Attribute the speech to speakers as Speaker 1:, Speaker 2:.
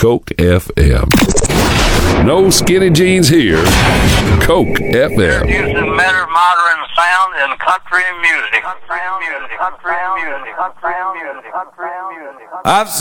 Speaker 1: Coke FM. No skinny jeans here. Coke FM.
Speaker 2: Using better modern sound and country music.
Speaker 3: I've